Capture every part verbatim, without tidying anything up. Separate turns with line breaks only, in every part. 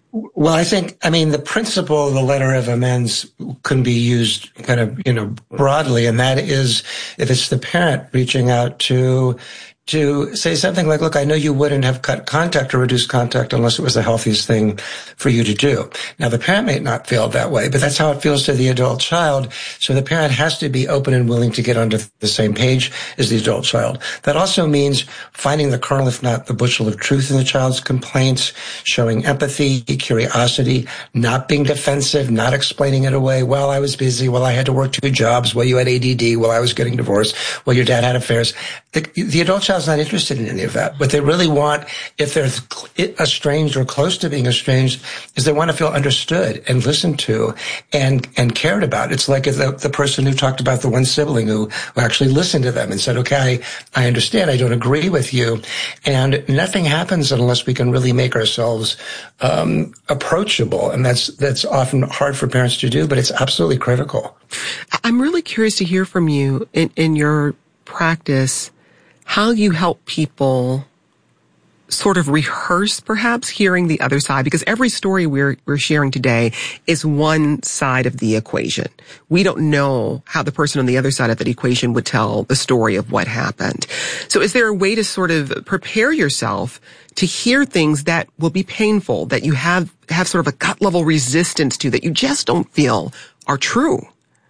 Well, I think, I mean, the principle of the letter of amends can be used kind of, you know, broadly, and that is if it's the parent reaching out to to say something like, look, I know you wouldn't have cut contact or reduced contact unless it was the healthiest thing for you to do. Now, the parent may not feel that way, but that's how it feels to the adult child. So the parent has to be open and willing to get onto the same page as the adult child. That also means finding the kernel, if not the bushel of truth in the child's complaints, showing empathy, curiosity, not being defensive, not explaining it away. Well, I was busy. Well, I had to work two jobs. Well, you had A D D. Well, I was getting divorced. Well, your dad had affairs. The, the adult child is not interested in any of that. What they really want, if they're estranged or close to being estranged, is they want to feel understood and listened to and and cared about. It's like the, the person who talked about the one sibling who, who actually listened to them and said, okay, I, I understand, I don't agree with you. And nothing happens unless we can really make ourselves um, approachable. And that's that's often hard for parents to do, but it's absolutely critical.
I'm really curious to hear from you in, in your practice, how you help people sort of rehearse, perhaps, hearing the other side, because every story we're we're sharing today is one side of the equation. We don't know how the person on the other side of that equation would tell the story of what happened. So is there a way to sort of prepare yourself to hear things that will be painful, that you have have sort of a gut level resistance to, that you just don't feel are true?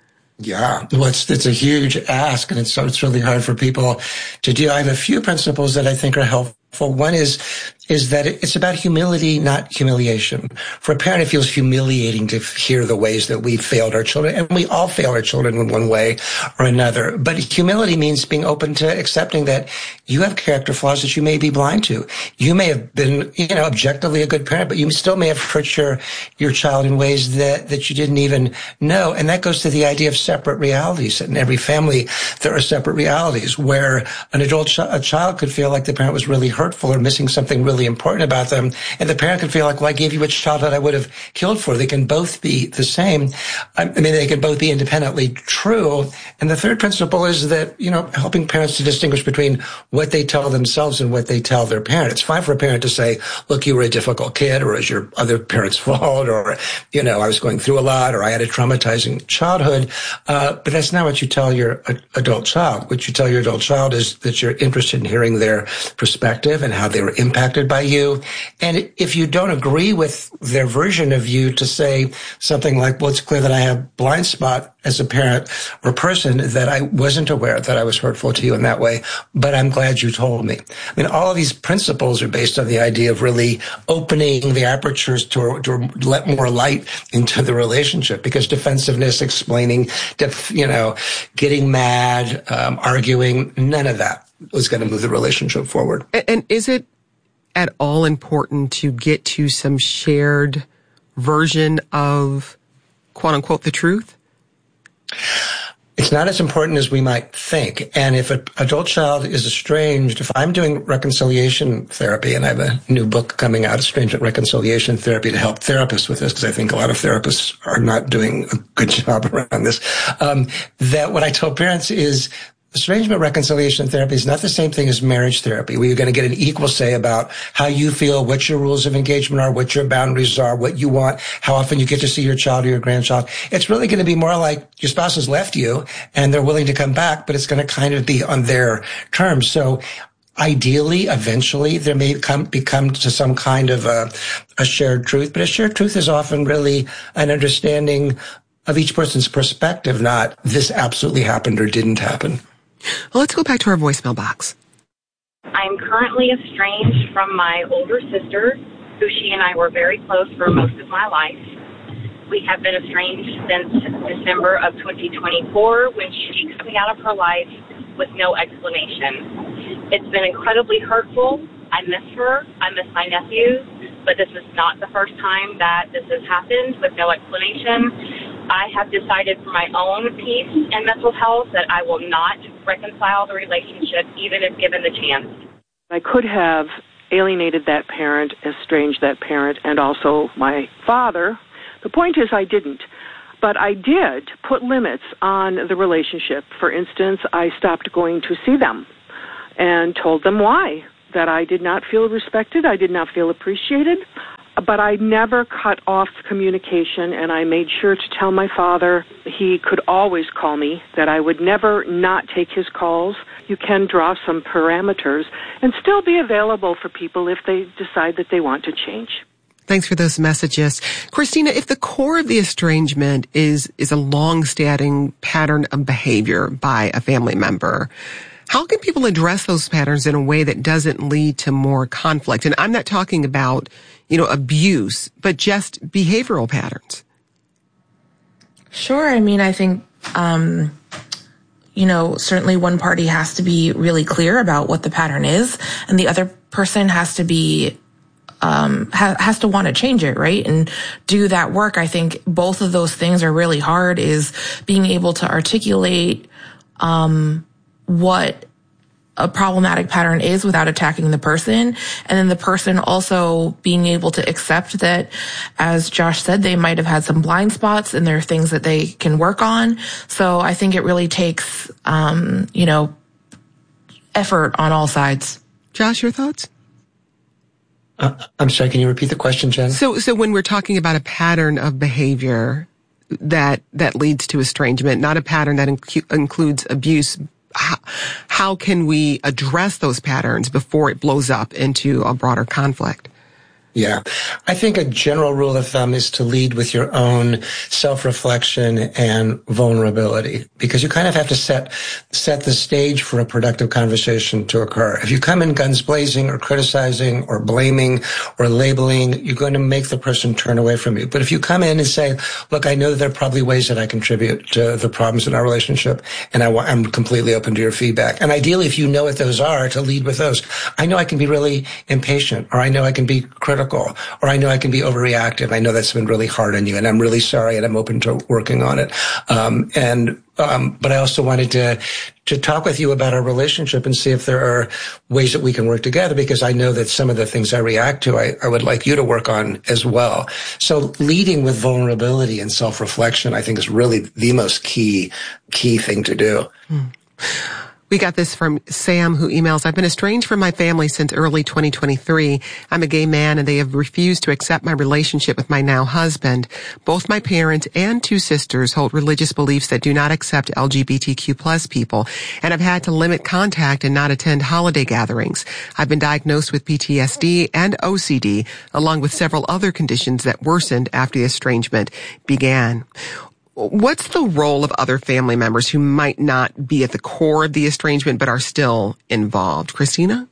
Yeah, well, it's, it's a huge ask, and it's, so it's really hard for people to do. I have a few principles that I think are helpful. One is, is that it's about humility, not humiliation. For a parent, it feels humiliating to hear the ways that we failed our children, and we all fail our children in one way or another. But humility means being open to accepting that you have character flaws that you may be blind to. You may have been, you know, objectively a good parent, but you still may have hurt your, your child in ways that, that you didn't even know. And that goes to the idea of separate realities. In every family, there are separate realities where an adult ch- a child could feel like the parent was really hurtful or missing something really important about them. And the parent could feel like, well, I gave you a childhood I would have killed for. They can both be the same. I mean, they can both be independently true. And the third principle is that, you know, helping parents to distinguish between what they tell themselves and what they tell their parent. It's fine for a parent to say, look, you were a difficult kid, or it's your other parent's fault, or, you know, I was going through a lot, or I had a traumatizing childhood. Uh, but that's not what you tell your uh, adult child. What you tell your adult child is that you're interested in hearing their perspective and how they were impacted by you. And if you don't agree with their version of you, to say something like, well, it's clear that I have blind spot as a parent or person, that I wasn't aware that I was hurtful to you in that way, but I'm glad you told me. I mean, all of these principles are based on the idea of really opening the apertures to, to let more light into the relationship, because defensiveness, explaining, def, you know, getting mad, um, arguing, none of that was going to move the relationship forward.
And is it at all important to get to some shared version of, quote unquote, the truth?
It's not as important as we might think. And if an adult child is estranged, if I'm doing reconciliation therapy, and I have a new book coming out, Estrangement Reconciliation Therapy, to help therapists with this, because I think a lot of therapists are not doing a good job around this, um, that what I tell parents is, estrangement reconciliation therapy is not the same thing as marriage therapy, where you're going to get an equal say about how you feel, what your rules of engagement are, what your boundaries are, what you want, how often you get to see your child or your grandchild. It's really going to be more like your spouse has left you and they're willing to come back, but it's going to kind of be on their terms. So ideally, eventually, there may come, become to some kind of a, a shared truth, but a shared truth is often really an understanding of each person's perspective, not this absolutely happened or didn't happen.
Well, let's go back to our voicemail box.
I'm currently estranged from my older sister, who she and I were very close for most of my life. We have been estranged since December of twenty twenty-four, when she cut me out of her life with no explanation. It's been incredibly hurtful. I miss her. I miss my nephews, but this is not the first time that this has happened with no explanation. I have decided for my own peace and mental health that I will not reconcile the relationship, even if given the chance.
I could have alienated that parent, estranged that parent, and also my father. The point is I didn't. But I did put limits on the relationship. For instance, I stopped going to see them and told them why, that I did not feel respected, I did not feel appreciated. but I never cut off communication, and I made sure to tell my father he could always call me, that I would never not take his calls. You can draw some parameters and still be available for people if they decide that they want to change.
Thanks for those messages. Christina, if the core of the estrangement is, is a long-standing pattern of behavior by a family member, how can people address those patterns in a way that doesn't lead to more conflict? And I'm not talking about, you know, abuse, but just behavioral patterns.
Sure. I mean, I think, um, you know, certainly one party has to be really clear about what the pattern is, and the other person has to be Um, ha- has to want to change it, right? And do that work. I think both of those things are really hard, is being able to articulate, um, what a problematic pattern is without attacking the person. And then the person also being able to accept that, as Josh said, they might have had some blind spots and there are things that they can work on. So I think it really takes, um, you know, effort on all sides.
Josh, your thoughts?
Uh, I'm sorry, can you repeat the question, Jen?
So, so when we're talking about a pattern of behavior that, that leads to estrangement, not a pattern that inc- includes abuse, how, how can we address those patterns before it blows up into a broader conflict?
Yeah. I think a general rule of thumb is to lead with your own self-reflection and vulnerability, because you kind of have to set, set the stage for a productive conversation to occur. If you come in guns blazing or criticizing or blaming or labeling, you're going to make the person turn away from you. But if you come in and say, look, I know that there are probably ways that I contribute to the problems in our relationship, and I, I'm completely open to your feedback. And ideally, if you know what those are, to lead with those. I know I can be really impatient, or I know I can be critical, or I know I can be overreactive. I know that's been really hard on you, and I'm really sorry, and I'm open to working on it. Um, and um, but I also wanted to to talk with you about our relationship and see if there are ways that we can work together, because I know that some of the things I react to, I, I would like you to work on as well. So leading with vulnerability and self-reflection, I think, is really the most key key thing to do.
Hmm. We got this from Sam, who emails, I've been estranged from my family since early twenty twenty-three. I'm a gay man, and they have refused to accept my relationship with my now husband. Both my parents and two sisters hold religious beliefs that do not accept L G B T Q plus people, and I've had to limit contact and not attend holiday gatherings. I've been diagnosed with P T S D and O C D, along with several other conditions that worsened after the estrangement began. What's the role of other family members who might not be at the core of the estrangement but are still involved? Christina?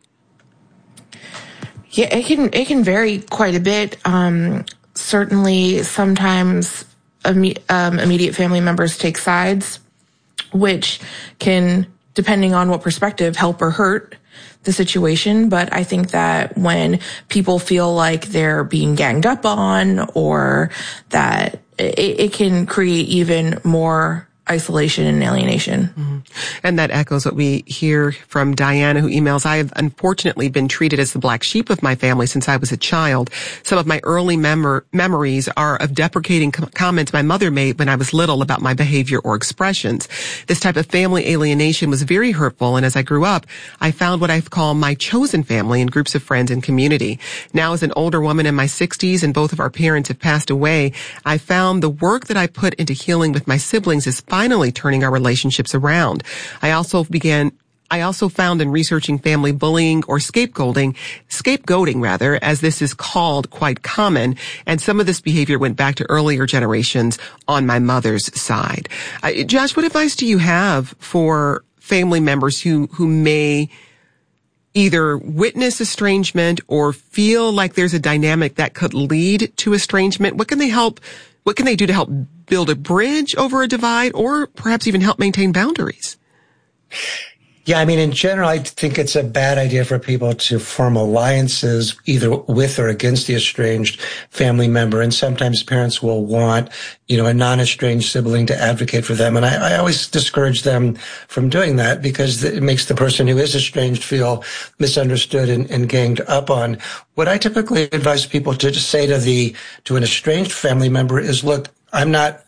Yeah, it can it can vary quite a bit. Um, certainly, sometimes imme- um, immediate family members take sides, which can, depending on what perspective, help or hurt the situation. But I think that when people feel like they're being ganged up on, or that it, it can create even more isolation and alienation.
Mm-hmm. And that echoes what we hear from Diana, who emails, I have unfortunately been treated as the black sheep of my family since I was a child. Some of my early mem- memories are of deprecating com- comments my mother made when I was little about my behavior or expressions. This type of family alienation was very hurtful, and as I grew up, I found what I call my chosen family in groups of friends and community. Now, as an older woman in my sixties, and both of our parents have passed away, I found the work that I put into healing with my siblings is finally turning our relationships around. I also began I also found in researching family bullying, or scapegoating, scapegoating rather, as this is called, quite common, and some of this behavior went back to earlier generations on my mother's side. Uh, Josh, what advice do you have for family members who, who may either witness estrangement or feel like there's a dynamic that could lead to estrangement? What can they help, what can they do to help build a bridge over a divide, or perhaps even help maintain boundaries?
Yeah, I mean, in general, I think it's a bad idea for people to form alliances either with or against the estranged family member. And sometimes parents will want, you know, a non-estranged sibling to advocate for them. And I, I always discourage them from doing that, because it makes the person who is estranged feel misunderstood and, and ganged up on. What I typically advise people to just say to the, to an estranged family member is, look, I'm not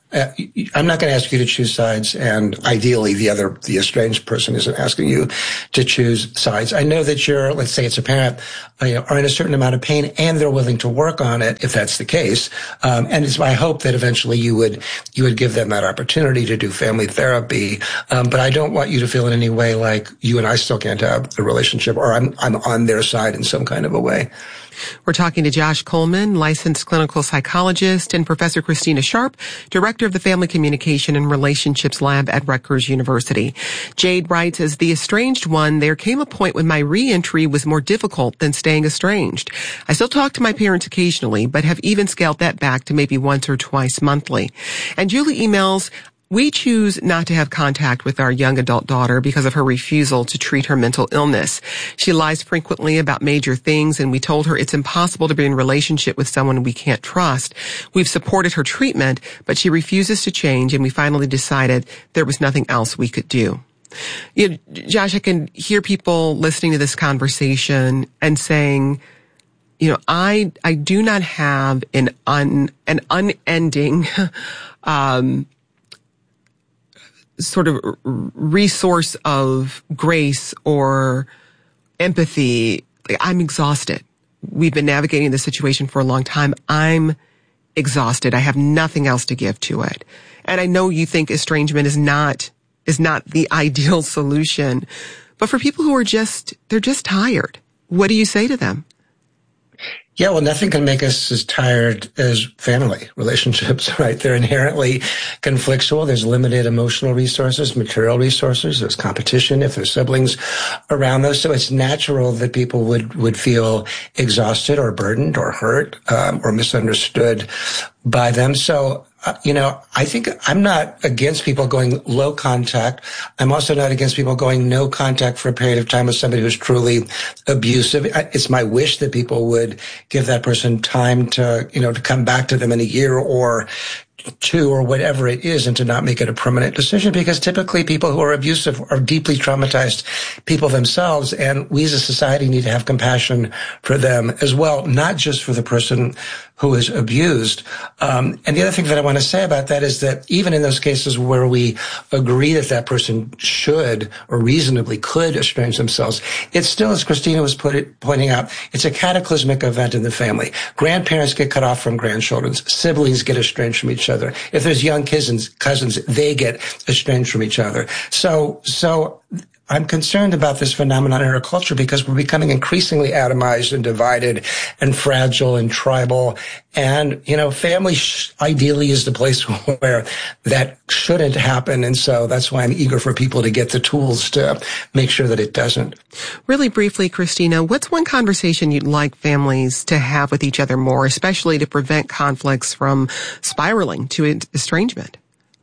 Uh, I'm not going to ask you to choose sides, and ideally the other, the estranged person isn't asking you to choose sides. I know that you're, let's say it's a parent, uh, you know, are in a certain amount of pain and they're willing to work on it if that's the case. Um, and it's my hope that eventually you would, you would give them that opportunity to do family therapy. Um, but I don't want you to feel in any way like you and I still can't have a relationship, or I'm, I'm on their side in some kind of a way.
We're talking to Josh Coleman, licensed clinical psychologist, and Professor Christina Sharp, director of the Family Communication and Relationships Lab at Rutgers University. Jade writes, as the estranged one, there came a point when my re-entry was more difficult than staying estranged. I still talk to my parents occasionally, but have even scaled that back to maybe once or twice monthly. And Julie emails, we choose not to have contact with our young adult daughter because of her refusal to treat her mental illness. She lies frequently about major things, and we told her it's impossible to be in a relationship with someone we can't trust. We've supported her treatment, but she refuses to change, and we finally decided there was nothing else we could do. You know, Josh, I can hear people listening to this conversation and saying, you know, I I do not have an un an unending um sort of resource of grace or empathy. I'm exhausted. We've been navigating this situation for a long time. I'm exhausted. I have nothing else to give to it. And I know you think estrangement is not, is not the ideal solution, but for people who are just, they're just tired, what do you say to them?
Yeah, well, nothing can make us as tired as family relationships, right? They're inherently conflictual. There's limited emotional resources, material resources. There's competition if there's siblings around those. So it's natural that people would, would feel exhausted or burdened or hurt, um, or misunderstood by them. So, uh, you know, I think I'm not against people going low contact. I'm also not against people going no contact for a period of time with somebody who's truly abusive. It's my wish that people would give that person time to, you know, to come back to them in a year or two or whatever it is, and to not make it a permanent decision, because typically people who are abusive are deeply traumatized people themselves, and we as a society need to have compassion for them as well, not just for the person who is abused. Um, and the other thing that I want to say about that is that even in those cases where we agree that that person should or reasonably could estrange themselves, it's still, as Christina was put it, pointing out, it's a cataclysmic event in the family. Grandparents get cut off from grandchildren. Siblings get estranged from each other. If there's young cousins, cousins, they get estranged from each other. So, so, I'm concerned about this phenomenon in our culture because we're becoming increasingly atomized and divided and fragile and tribal. And, you know, family sh- ideally is the place where that shouldn't happen. And so that's why I'm eager for people to get the tools to make sure that it doesn't.
Really briefly, Christina, what's one conversation you'd like families to have with each other more, especially to prevent conflicts from spiraling to estrangement?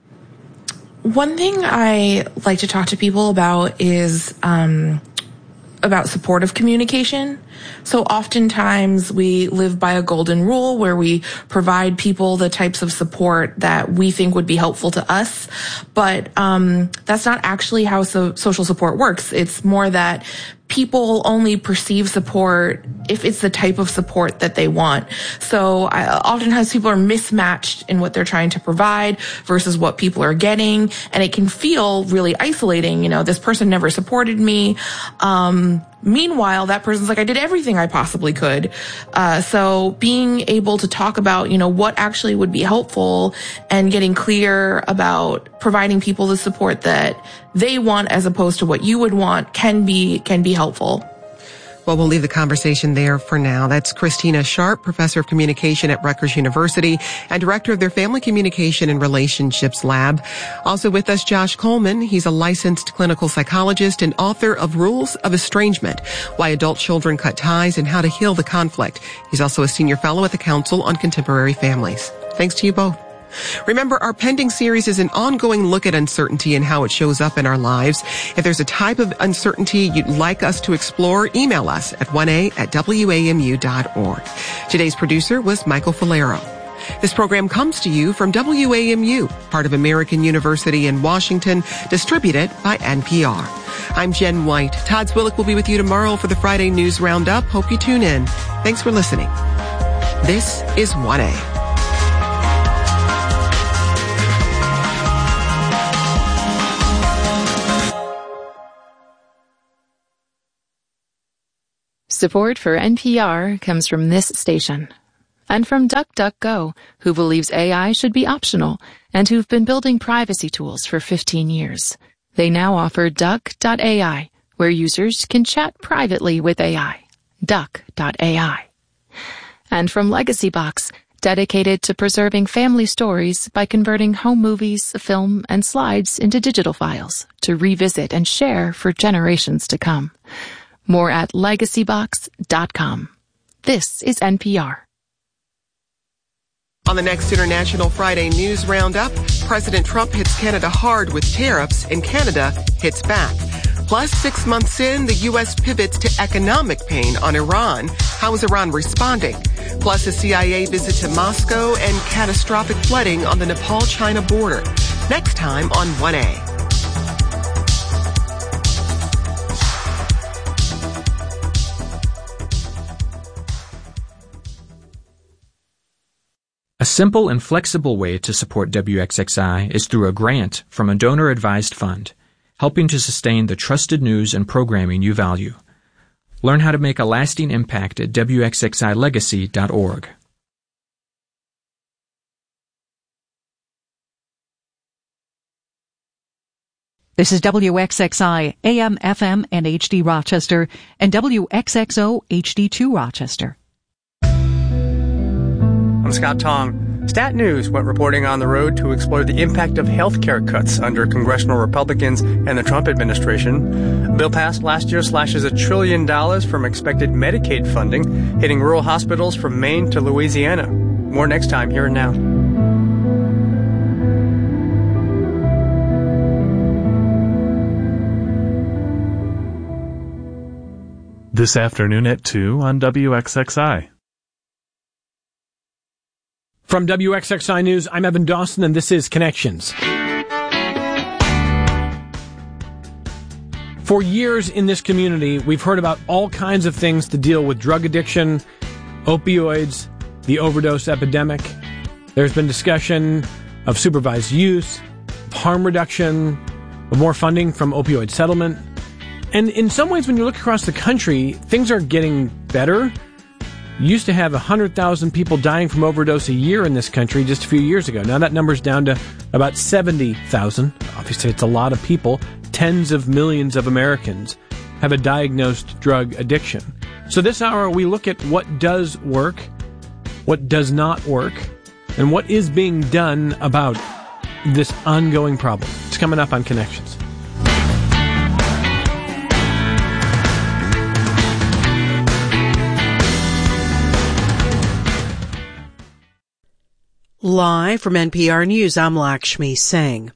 One thing I like to talk to people about is um, about supportive communication. So oftentimes we live by a golden rule where we provide people the types of support that we think would be helpful to us. But um, that's not actually how so- social support works. It's more that people only perceive support if it's the type of support that they want. So I, oftentimes people are mismatched in what they're trying to provide versus what people are getting. And it can feel really isolating. You know, this person never supported me. Um, meanwhile, that person's like, I did everything I possibly could. Uh, so being able to talk about, you know, what actually would be helpful and getting clear about providing people the support that they want as opposed to what you would want can be, can be helpful.
Well, we'll leave the conversation there for now. That's Christina Sharp, professor of communication at Rutgers University and director of their Family Communication and Relationships Lab. Also with us, Josh Coleman. He's a licensed clinical psychologist and author of Rules of Estrangement, Why Adult Children Cut Ties and How to Heal the Conflict. He's also a senior fellow at the Council on Contemporary Families. Thanks to you both. Remember, our pending series is an ongoing look at uncertainty and how it shows up in our lives. If there's a type of uncertainty you'd like us to explore, email us at one a at w a m u dot org. Today's producer was Michael Falero. This program comes to you from W A M U, part of American University in Washington, distributed by N P R. I'm Jen White. Todd Zwillich will be with you tomorrow for the Friday News Roundup. Hope you tune in. Thanks for listening. This is one A.
Support for N P R comes from this station. And from DuckDuckGo, who believes A I should be optional and who've been building privacy tools for fifteen years. They now offer Duck dot A I, where users can chat privately with A I. Duck dot A I. And from LegacyBox, dedicated to preserving family stories by converting home movies, film, and slides into digital files to revisit and share for generations to come. More at legacy box dot com. This is N P R.
On the next International Friday News Roundup, President Trump hits Canada hard with tariffs and Canada hits back. Plus, six months in, the U S pivots to economic pain on Iran. How is Iran responding? Plus, a C I A visit to Moscow and catastrophic flooding on the Nepal-China border. Next time on one A.
A simple and flexible way to support W X X I is through a grant from a donor-advised fund, helping to sustain the trusted news and programming you value. Learn how to make a lasting impact at W X X I legacy dot org.
This is W X X I, A M, F M, and H D Rochester, and W X X O H D two Rochester.
I'm Scott Tong. Stat News went reporting on the road to explore the impact of health care cuts under congressional Republicans and the Trump administration. A bill passed last year slashes a trillion dollars from expected Medicaid funding, hitting rural hospitals from Maine to Louisiana. More next time, here and now.
This afternoon at two on W X X I.
From W X X I News, I'm Evan Dawson, and this is Connections. For years in this community, we've heard about all kinds of things to deal with drug addiction, opioids, the overdose epidemic. There's been discussion of supervised use, of harm reduction, of more funding from opioid settlement. And in some ways, when you look across the country, things are getting better. You used to have one hundred thousand people dying from overdose a year in this country just a few years ago. Now that number's down to about seventy thousand. Obviously, it's a lot of people. Tens of millions of Americans have a diagnosed drug addiction. So this hour, we look at what does work, what does not work, and what is being done about this ongoing problem. It's coming up on Connections.
Live from N P R News, I'm Lakshmi Singh.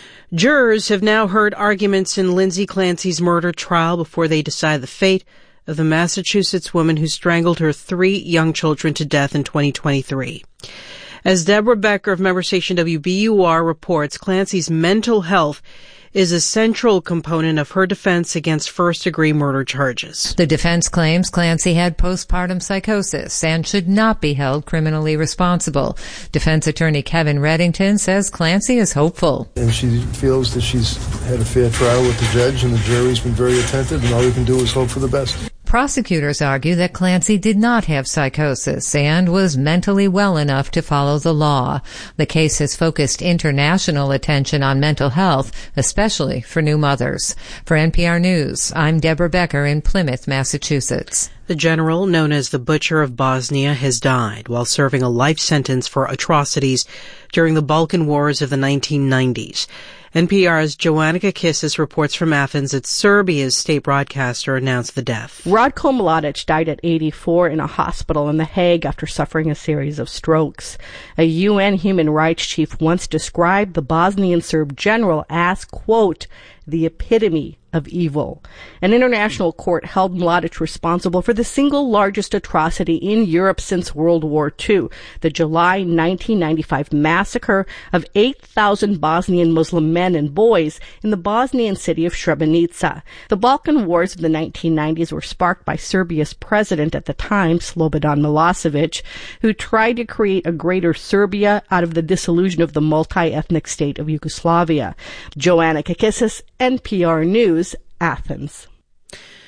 Jurors have now heard arguments in Lindsay Clancy's murder trial before they decide the fate of the Massachusetts woman who strangled her three young children to death in twenty twenty-three. As Deborah Becker of member station W B U R reports, Clancy's mental health is a central component of her defense against first-degree murder charges.
The defense claims Clancy had postpartum psychosis and should not be held criminally responsible. Defense attorney Kevin Reddington says Clancy is hopeful.
And she feels that she's had a fair trial with the judge, and the jury's been very attentive, and all we can do is hope for the best.
Prosecutors argue that Clancy did not have psychosis and was mentally well enough to follow the law. The case has focused international attention on mental health, especially for new mothers. For N P R News, I'm Deborah Becker in Plymouth, Massachusetts.
The general, known as the Butcher of Bosnia, has died while serving a life sentence for atrocities during the Balkan Wars of the nineteen nineties. N P R's Joanna Kakissis reports from Athens that Serbia's state broadcaster announced the death.
Ratko Mladic died at eighty-four in a hospital in The Hague after suffering a series of strokes. A U N human rights chief once described the Bosnian Serb general as, quote, the epitome of evil. An international court held Mladic responsible for the single largest atrocity in Europe since World War Two, the July nineteen ninety-five massacre of eight thousand Bosnian Muslim men and boys in the Bosnian city of Srebrenica. The Balkan Wars of the nineteen nineties were sparked by Serbia's president at the time, Slobodan Milosevic, who tried to create a greater Serbia out of the dissolution of the multi-ethnic state of Yugoslavia. Joanna Kakissis, N P R News, Athens.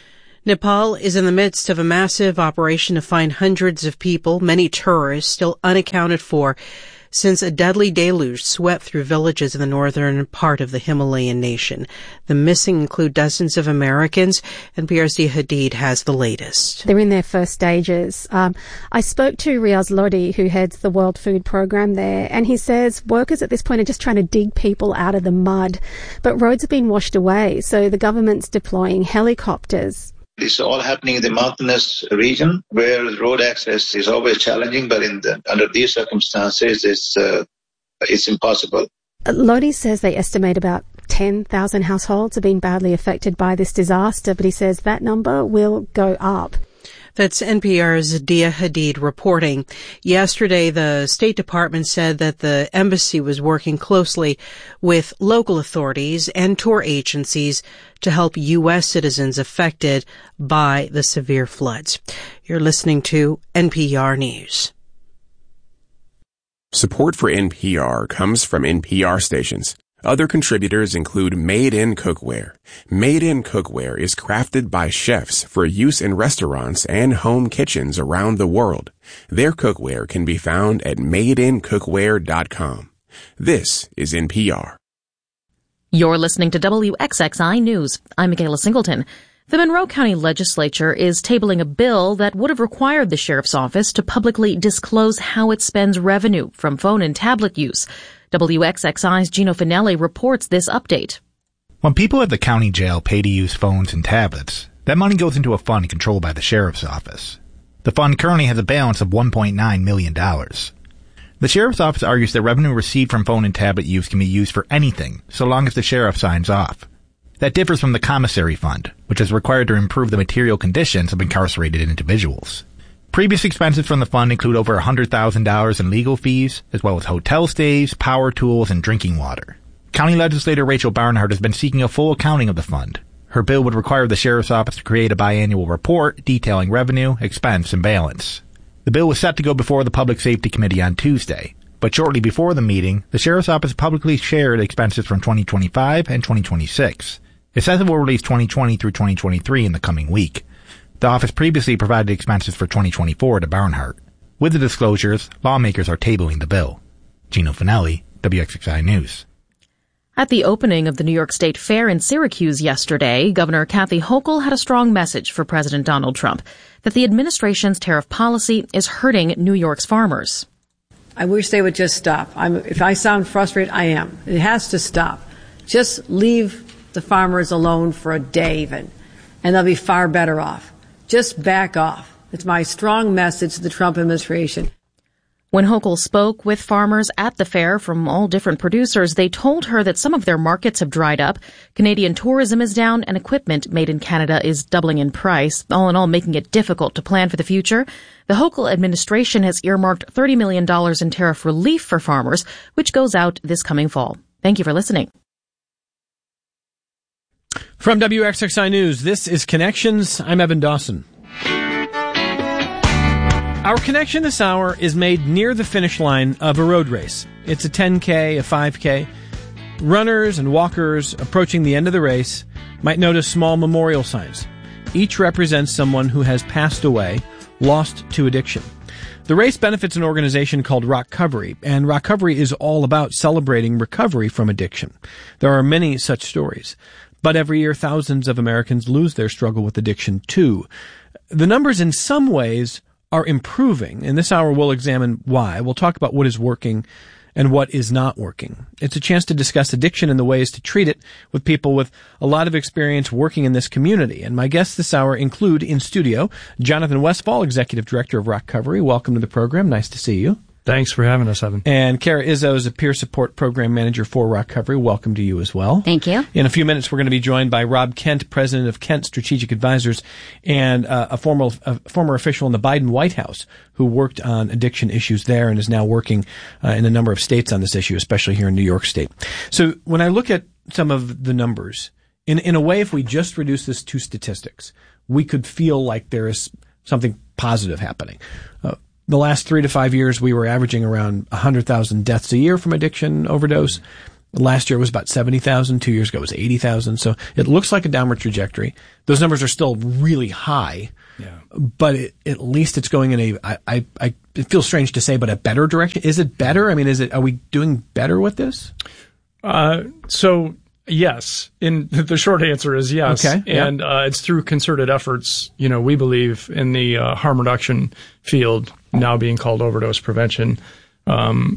Nepal is in the midst of a massive operation to find hundreds of people, many tourists, still unaccounted for since a deadly deluge swept through villages in the northern part of the Himalayan nation. The missing include dozens of Americans, and N P R's Dia Hadid has the latest.
They're in their first stages. Um, I spoke to Riaz Lodi, who heads the World Food Programme there, and he says workers at this point are just trying to dig people out of the mud. But roads have been washed away, so the government's deploying helicopters.
It's all happening in the mountainous region where road access is always challenging, but in the, under these circumstances, it's uh, it's impossible.
Lodi says they estimate about ten thousand households have been badly affected by this disaster, but he says that number will go up.
That's N P R's Dia Hadid reporting. Yesterday, the State Department said that the embassy was working closely with local authorities and tour agencies to help U S citizens affected by the severe floods. You're listening to N P R News.
Support for N P R comes from N P R stations. Other contributors include Made in Cookware. Made in Cookware is crafted by chefs for use in restaurants and home kitchens around the world. Their cookware can be found at made in cookware dot com. This is N P R.
You're listening to W X X I News. I'm Michaela Singleton. The Monroe County Legislature is tabling a bill that would have required the sheriff's office to publicly disclose how it spends revenue from phone and tablet use. W X X I's Gino Finelli reports this update.
When people at the county jail pay to use phones and tablets, that money goes into a fund controlled by the sheriff's office. The fund currently has a balance of one point nine million dollars. The sheriff's office argues that revenue received from phone and tablet use can be used for anything, so long as the sheriff signs off. That differs from the commissary fund, which is required to improve the material conditions of incarcerated individuals. Previous expenses from the fund include over one hundred thousand dollars in legal fees, as well as hotel stays, power tools, and drinking water. County Legislator Rachel Barnhart has been seeking a full accounting of the fund. Her bill would require the sheriff's office to create a biannual report detailing revenue, expense, and balance. The bill was set to go before the Public Safety Committee on Tuesday, but shortly before the meeting, the sheriff's office publicly shared expenses from twenty twenty-five and twenty twenty-six. It says it will release twenty twenty through twenty twenty-three in the coming week. The office previously provided expenses for twenty twenty-four to Barnhart. With the disclosures, lawmakers are tabling the bill. Gino Finelli, W X X I News.
At the opening of the New York State Fair in Syracuse yesterday, Governor Kathy Hochul had a strong message for President Donald Trump that the administration's tariff policy is hurting New York's farmers.
I wish they would just stop. I'm, if I sound frustrated, I am. It has to stop. Just leave the farmers alone for a day even, and they'll be far better off. Just back off. It's my strong message to the Trump administration.
When Hochul spoke with farmers at the fair from all different producers, they told her that some of their markets have dried up, Canadian tourism is down, and equipment made in Canada is doubling in price, all in all making it difficult to plan for the future. The Hochul administration has earmarked thirty million dollars in tariff relief for farmers, which goes out this coming fall. Thank you for listening.
From W X X I News, this is Connections. I'm Evan Dawson. Our connection this hour is made near the finish line of a road race. It's a ten K, a five K. Runners and walkers approaching the end of the race might notice small memorial signs. Each represents someone who has passed away, lost to addiction. The race benefits an organization called Rockcovery, and Rockcovery is all about celebrating recovery from addiction. There are many such stories. But every year, thousands of Americans lose their struggle with addiction, too. The numbers, in some ways, are improving. In this hour, we'll examine why. We'll talk about what is working and what is not working. It's a chance to discuss addiction and the ways to treat it with people with a lot of experience working in this community. And my guests this hour include, in studio, Jonathan Westfall, Executive Director of Rockcovery. Welcome to the program. Nice to see you.
Thanks for having us, Evan.
And Kara Izzo is a Peer Support Program Manager for Rockcovery. Welcome to you as well.
Thank you.
In a few minutes, we're going to be joined by Rob Kent, President of Kent Strategic Advisors, and uh, a, former, a former official in the Biden White House who worked on addiction issues there and is now working uh, in a number of states on this issue, especially here in New York State. So when I look at some of the numbers, in, in a way, if we just reduce this to statistics, we could feel like there is something positive happening. Uh, The last three to five years, we were averaging around one hundred thousand deaths a year from addiction overdose. Last year it was about seventy thousand. Two years ago it was eighty thousand. So it looks like a downward trajectory. Those numbers are still really high. Yeah. But it, at least it's going in a, I, I, I, it feels strange to say, but a better direction. Is it better? I mean, is it, are we doing better with this?
Uh, so yes. In the short answer is yes.
Okay.
And,
yeah.
uh, it's through concerted efforts, you know, we believe in the, uh, harm reduction field, now being called overdose prevention. Um,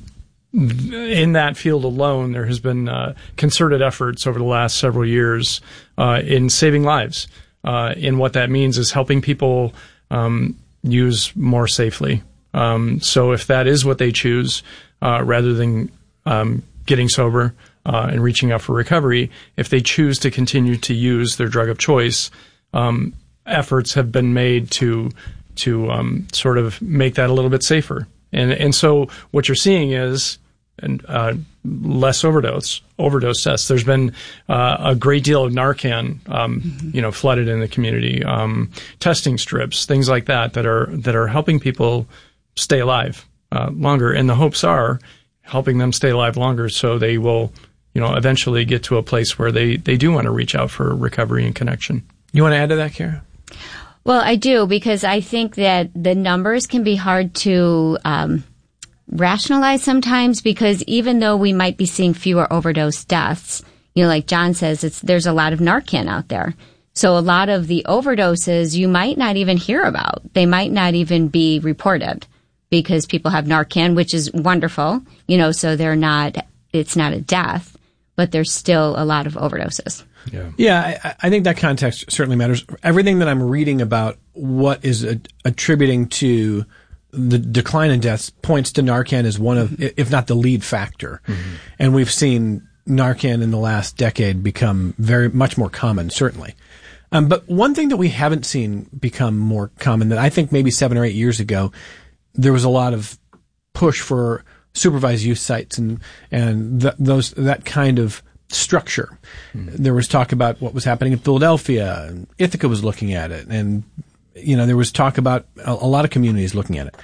in that field alone, there has been, uh, concerted efforts over the last several years, uh, in saving lives. Uh, and what that means is helping people um, use more safely. Um, so if that is what they choose, uh, rather than um, getting sober uh, and reaching out for recovery, if they choose to continue to use their drug of choice, um, efforts have been made to to um, sort of make that a little bit safer. And and so what you're seeing is and uh, less overdose overdose tests. There's been uh, a great deal of Narcan, um, mm-hmm. you know, flooded in the community. Um, testing strips, things like that, that are that are helping people stay alive uh, longer. And the hopes are helping them stay alive longer, so they will, you know, eventually get to a place where they they do want to reach out for recovery and connection.
You want to add to that, Kara?
Well, I do, because I think that the numbers can be hard to um, rationalize sometimes, because even though we might be seeing fewer overdose deaths, you know, like John says, it's there's a lot of Narcan out there. So a lot of the overdoses you might not even hear about. They might not even be reported because people have Narcan, which is wonderful, you know, so they're not, it's not a death, but there's still a lot of overdoses.
Yeah, yeah. I, I think that context certainly matters. Everything that I'm reading about what is a, attributing to the decline in deaths points to Narcan as one of, mm-hmm. if not the lead factor. Mm-hmm. And we've seen Narcan in the last decade become very much more common, certainly. Um, but one thing that we haven't seen become more common, that I think maybe seven or eight years ago, there was a lot of push for supervised use sites and and th- those that kind of structure. Mm-hmm. There was talk about what was happening in Philadelphia, and Ithaca was looking at it, and you know there was talk about a, a lot of communities looking at it.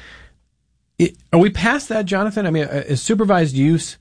it. Are we past that, Jonathan? I mean, is supervised use?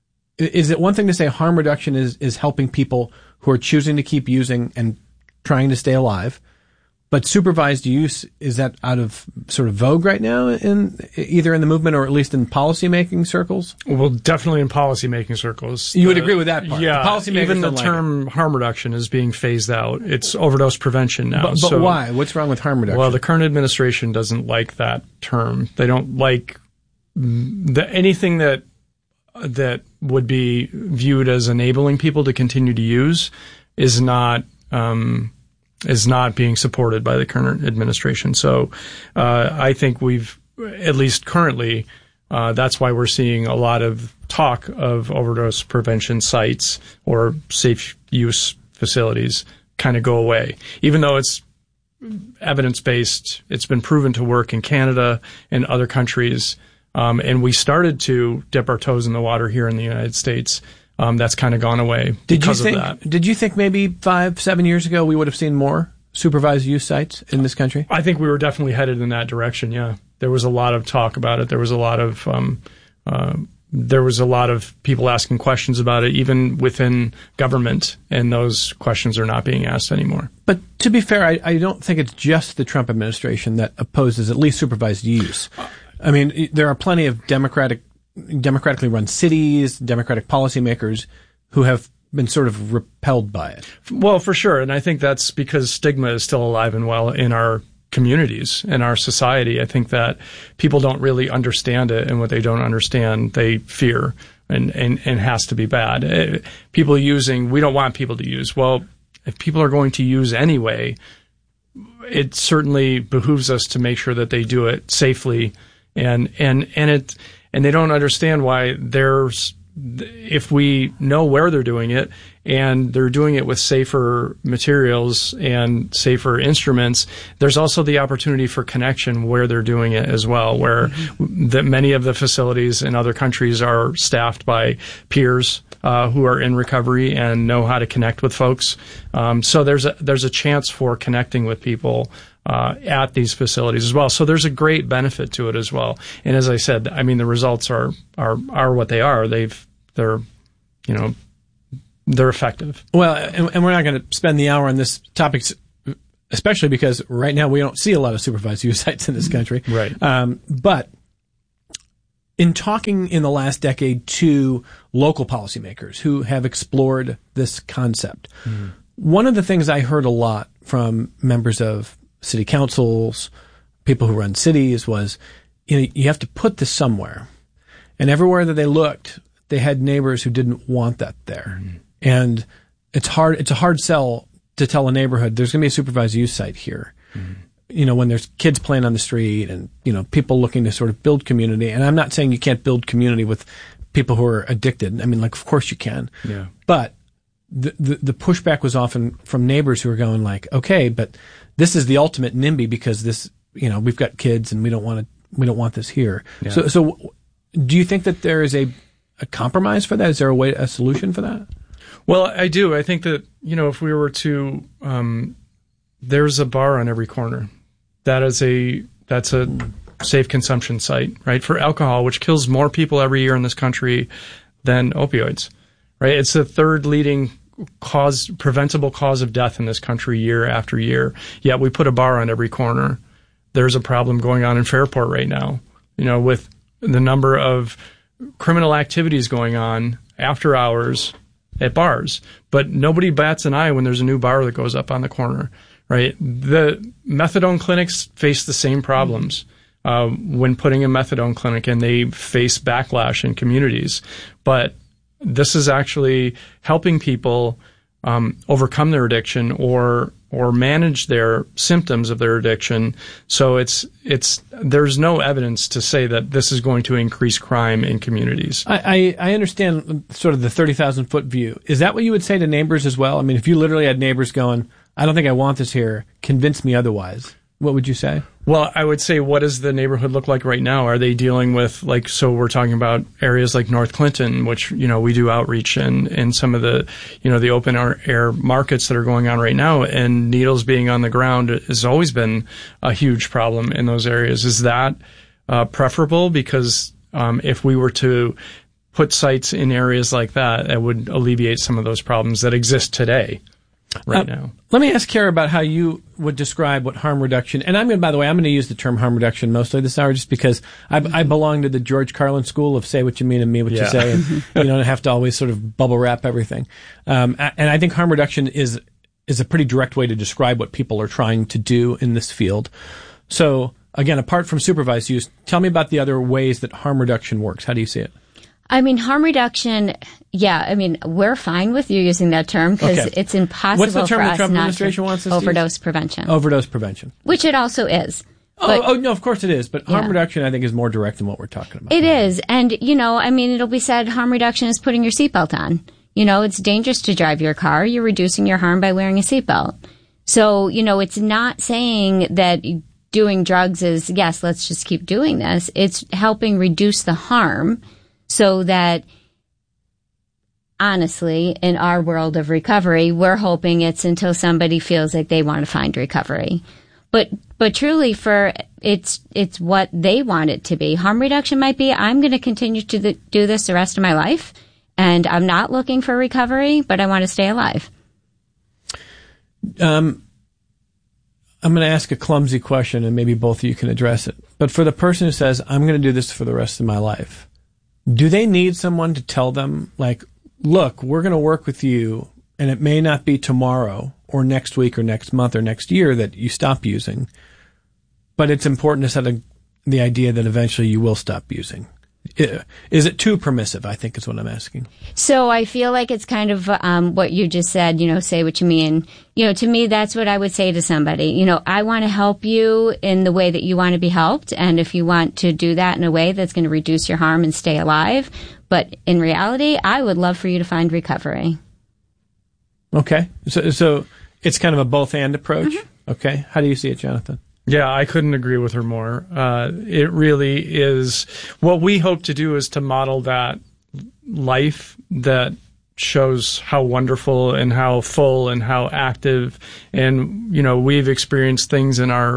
Is it one thing to say harm reduction is is helping people who are choosing to keep using and trying to stay alive? But supervised use, is that out of sort of vogue right now, in either in the movement or at least in policymaking circles?
Well, definitely in policymaking circles.
You would agree with that part?
Yeah.
The policymakers
even the
don't
term
like
harm reduction is being phased out. It's overdose prevention now.
But, but
so,
why? What's wrong with harm reduction?
Well, the current administration doesn't like that term. They don't like the, anything that that would be viewed as enabling people to continue to use is not um, is not being supported by the current administration. So uh, I think we've, at least currently, uh, that's why we're seeing a lot of talk of overdose prevention sites or safe use facilities kind of go away. Even though it's evidence-based, it's been proven to work in Canada and other countries. Um, and we started to dip our toes in the water here in the United States. Um, that's kind of gone away
did
because
you think,
of that.
Did you think maybe five, seven years ago we would have seen more supervised use sites in this country?
I think we were definitely headed in that direction, yeah. There was a lot of talk about it. There was a lot of um, uh, there was a lot of people asking questions about it, even within government, and those questions are not being asked anymore.
But to be fair, I, I don't think it's just the Trump administration that opposes at least supervised use. I mean, there are plenty of democratic democratically run cities, democratic policymakers who have been sort of repelled by it.
Well, for sure. And I think that's because stigma is still alive and well in our communities, in our society. I think that people don't really understand it, and what they don't understand, they fear and, and, and has to be bad. People using, we don't want people to use. Well, if people are going to use anyway, it certainly behooves us to make sure that they do it safely. And, and, and it, and they don't understand why there's, if we know where they're doing it and they're doing it with safer materials and safer instruments, there's also the opportunity for connection where they're doing it as well, where mm-hmm. that many of the facilities in other countries are staffed by peers uh, who are in recovery and know how to connect with folks. Um, so there's a, there's a chance for connecting with people Uh, at these facilities as well. So there's a great benefit to it as well. And as I said, I mean, the results are, are, are what they are. They've, they're you know, they're effective.
Well, and, and we're not going to spend the hour on this topic, especially because right now we don't see a lot of supervised use sites in this country.
Right.
Um, but in talking in the last decade to local policymakers who have explored this concept, mm. one of the things I heard a lot from members of city councils, people who run cities, was, you know, you have to put this somewhere. And everywhere that they looked, they had neighbors who didn't want that there. Mm. And it's hard, it's a hard sell to tell a neighborhood there's going to be a supervised use site here. Mm. You know, when there's kids playing on the street and, you know, people looking to sort of build community. And I'm not saying you can't build community with people who are addicted. I mean, like, of course you can.
Yeah.
But the, the, the pushback was often from neighbors who are going like, okay, but this is the ultimate NIMBY because this, you know, we've got kids and we don't want to, we don't want this here. Yeah. So, so do you think that there is a, a compromise for that? Is there a way, a solution for that?
Well, I do. I think that, you know, if we were to, um, there's a bar on every corner. That is a, that's a safe consumption site, right? For alcohol, which kills more people every year in this country than opioids, right? It's the third leading cause, preventable cause of death in this country year after year. Yet we put a bar on every corner. There's a problem going on in Fairport right now, you know, with the number of criminal activities going on after hours at bars, but nobody bats an eye when there's a new bar that goes up on the corner, right? The methadone clinics face the same problems uh, when putting a methadone clinic, and they face backlash in communities. But this is actually helping people um, overcome their addiction or or manage their symptoms of their addiction. So it's it's there's no evidence to say that this is going to increase crime in communities.
I, I, I understand sort of the thirty thousand foot view. Is that what you would say to neighbors as well? I mean, if you literally had neighbors going, I don't think I want this here, convince me otherwise, what would you say?
Well, I would say, what does the neighborhood look like right now? Are they dealing with, like, so we're talking about areas like North Clinton, which, you know, we do outreach in, in some of the, you know, the open air markets that are going on right now, and needles being on the ground has always been a huge problem in those areas. Is that uh, preferable? Because um, if we were to put sites in areas like that, it would alleviate some of those problems that exist today. Right uh, now.
Let me ask Kara about how you would describe what harm reduction, and I'm going to, by the way, I'm going to use the term harm reduction mostly this hour just because I, I belong to the George Carlin school of say what you mean and mean what yeah. you say, and you don't have to always sort of bubble wrap everything. Um, and I think harm reduction is, is a pretty direct way to describe what people are trying to do in this field. So again, apart from supervised use, tell me about the other ways that harm reduction works. How do you see it?
I mean, harm reduction, yeah, I mean, we're fine with you using that term because
okay.
it's impossible
What's the term
for
the
us
Trump
not
administration
to
wants us
overdose
to use?
prevention.
Overdose prevention.
Which it also is.
Oh,
But,
oh, no, of course it is. But harm
yeah.
reduction, I think, is more direct than what we're talking about.
It is. And, you know, I mean, it'll be said harm reduction is putting your seatbelt on. You know, it's dangerous to drive your car. You're reducing your harm by wearing a seatbelt. So, you know, it's not saying that doing drugs is, yes, let's just keep doing this. It's helping reduce the harm so that, honestly, in our world of recovery, we're hoping it's until somebody feels like they want to find recovery. But but truly, for it's it's what they want it to be. Harm reduction might be, I'm going to continue to the, do this the rest of my life, and I'm not looking for recovery, but I want to stay alive.
Um, I'm going to ask a clumsy question, and maybe both of you can address it. But for the person who says, I'm going to do this for the rest of my life, do they need someone to tell them, like, look, we're going to work with you, and it may not be tomorrow or next week or next month or next year that you stop using, but it's important to set a, the idea that eventually you will stop using. Is it too permissive, I think is what I'm asking.
So I feel like it's kind of um, what you just said, you know, say what you mean. You know, to me, that's what I would say to somebody. You know, I want to help you in the way that you want to be helped, and if you want to do that in a way that's going to reduce your harm and stay alive, but in reality, I would love for you to find recovery.
Okay. So so it's kind of a both-and approach? Mm-hmm. Okay. How do you see it, Jonathan?
Yeah, I couldn't agree with her more. Uh, it really is. What we hope to do is to model that life that shows how wonderful and how full and how active. And, you know, we've experienced things in our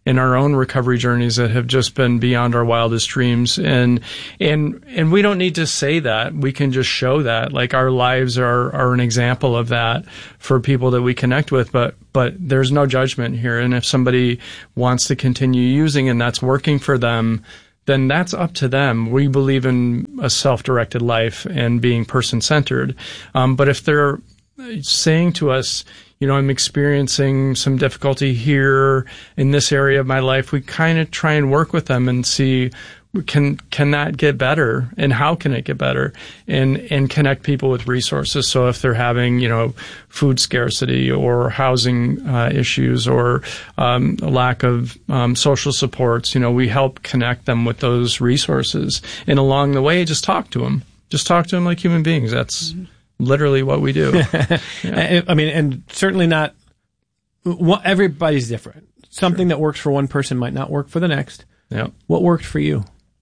in our own recovery journeys that have just been beyond our wildest dreams. And, and, and we don't need to say that. We can just show that. Like, our lives are, are an example of that for people that we connect with, but, but there's no judgment here. And if somebody wants to continue using and that's working for them, then that's up to them. We believe in a self-directed life and being person-centered. Um, but if they're saying to us, you know, I'm experiencing some difficulty here in this area of my life, we kind of try and work with them and see, can can that get better, and how can it get better, and and connect people with resources. So if they're having, you know, food scarcity or housing uh, issues or um, a lack of um, social supports, you know, we help connect them with those resources. And along the way, just talk to them. Just talk to them like human beings. That's mm-hmm. literally what we do.
Yeah. I mean, and certainly not. Well, everybody's different. Something sure. that works for one person might not work for the next.
Yeah.
What worked for you?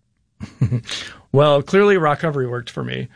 Well, clearly Rockcovery worked for me.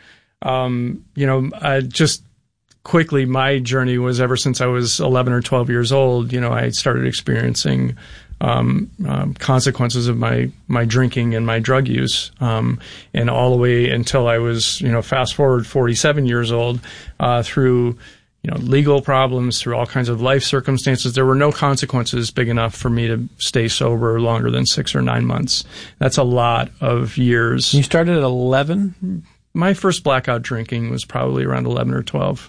Um, you know, I just quickly, my journey was ever since I was eleven or twelve years old, you know, I started experiencing um, um, consequences of my, my drinking and my drug use. Um, and all the way until I was, you know, fast forward forty-seven years old, uh, through, you know, legal problems, through all kinds of life circumstances. There were no consequences big enough for me to stay sober longer than six or nine months. That's a lot of years.
You started at eleven?
My first blackout drinking was probably around eleven or twelve.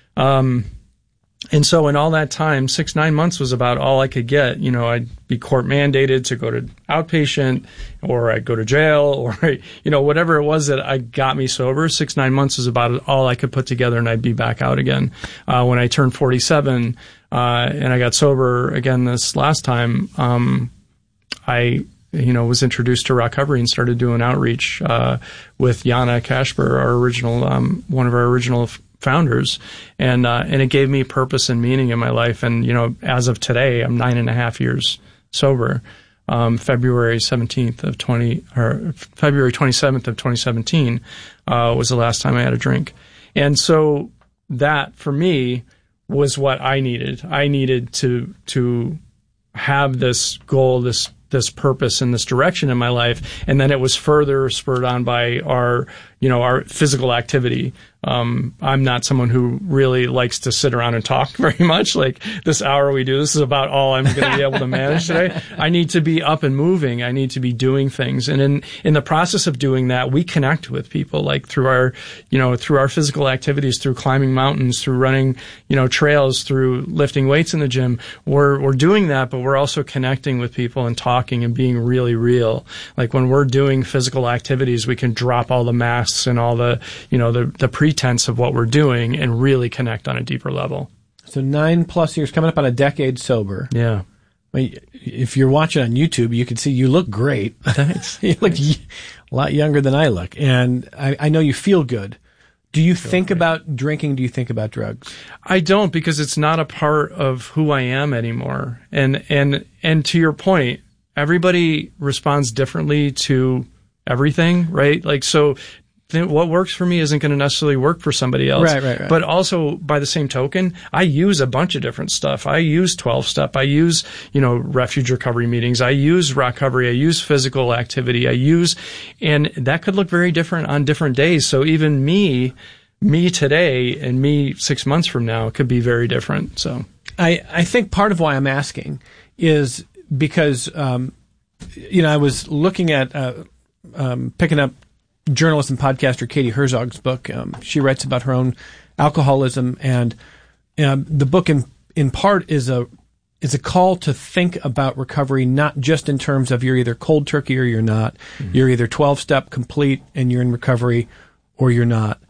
Um, and so in all that time, six, nine months was about all I could get. You know, I'd be court mandated to go to outpatient, or I'd go to jail, or, you know, whatever it was that I got me sober. Six, nine months was about all I could put together, and I'd be back out again. Uh, when I turned forty-seven, uh, and I got sober again this last time, um, I, you know, was introduced to Rockcovery and started doing outreach, uh, with Yana Kashper, our original, um, one of our original f- founders. And, uh, and it gave me purpose and meaning in my life. And, you know, as of today, I'm nine and a half years sober. Um, February seventeenth of twenty, or February twenty-seventh of twenty seventeen, uh, was the last time I had a drink. And so that for me was what I needed. I needed to, to have this goal, this, this purpose and this direction in my life. And then it was further spurred on by our, you know, our physical activity. Um, I'm not someone who really likes to sit around and talk very much. Like, this hour we do, this is about all I'm going to be able to manage today. I need to be up and moving. I need to be doing things. And in, in the process of doing that, we connect with people, like through our, you know, through our physical activities, through climbing mountains, through running, you know, trails, through lifting weights in the gym. We're, we're doing that, but we're also connecting with people and talking and being really real. Like, when we're doing physical activities, we can drop all the masks and all the, you know, the, the pretense of what we're doing and really connect on a deeper level.
So nine plus years, coming up on a decade sober.
Yeah.
I mean, if you're watching on YouTube, you can see you look great.
Thanks.
You look Thanks. a lot younger than I look. And I, I know you feel good. Do you think great. about drinking? Do you think about drugs?
I don't, because it's not a part of who I am anymore. And, and, and to your point, everybody responds differently to everything, right? Like, so what works for me isn't going to necessarily work for somebody else.
Right, right, right.
But also, by the same token, I use a bunch of different stuff. I use twelve-step. I use, you know, refuge recovery meetings. I use Rockcovery. I use physical activity. I use, and that could look very different on different days. So even me, me today and me six months from now could be very different. So
I, I think part of why I'm asking is because, um, you know, I was looking at, uh, um, picking up journalist and podcaster Katie Herzog's book. Um, she writes about her own alcoholism, and um, the book in in part is a is a call to think about recovery, not just in terms of you're either cold turkey or you're not. Mm-hmm. You're either twelve-step complete and you're in recovery, or you're not.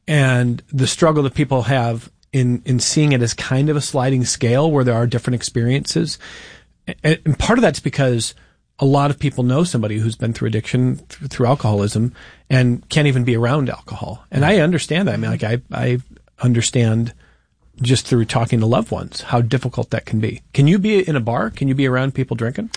And the struggle that people have in in seeing it as kind of a sliding scale where there are different experiences. And, and part of that's because a lot of people know somebody who's been through addiction, th- through alcoholism, and can't even be around alcohol. And I understand that. I mean, like, I, I understand just through talking to loved ones how difficult that can be. Can you be in a bar? Can you be around people drinking?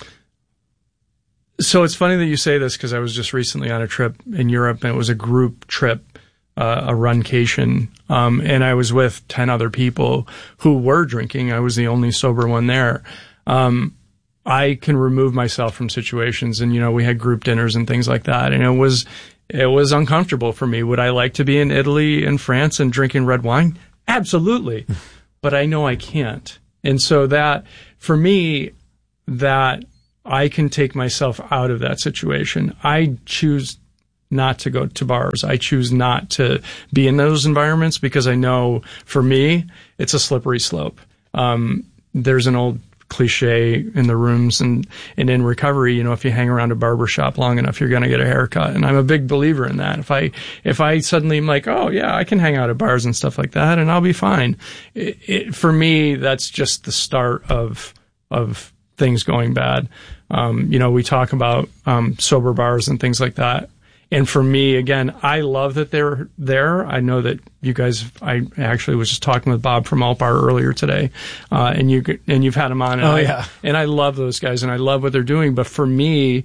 So it's funny that you say this, because I was just recently on a trip in Europe, and it was a group trip, uh, a runcation. Um, and I was with ten other people who were drinking. I was the only sober one there. Um, I can remove myself from situations. And, you know, we had group dinners and things like that. And it was, it was uncomfortable for me. Would I like to be in Italy and France and drinking red wine? Absolutely. But I know I can't. And so that, for me, that I can take myself out of that situation. I choose not to go to bars. I choose not to be in those environments because I know, for me, it's a slippery slope. Um, there's an old cliche in the rooms and, and in recovery, you know, if you hang around a barber shop long enough, you're going to get a haircut. And I'm a big believer in that. If I, if I suddenly am like, oh yeah, I can hang out at bars and stuff like that and I'll be fine. It, it, for me, that's just the start of, of things going bad. Um, you know, we talk about, um, sober bars and things like that. And for me, again, I love that they're there. I know that you guys, I actually was just talking with Bob from Altbar earlier today, uh, and you, and you've had him on. And
oh,
I,
yeah.
And I love those guys and I love what they're doing. But for me,